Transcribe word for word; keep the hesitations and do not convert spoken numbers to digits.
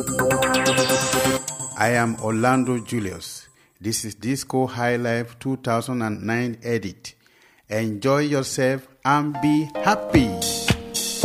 I am Orlando Julius. This is Disco High Life two thousand nine edit. Enjoy yourself and be happy.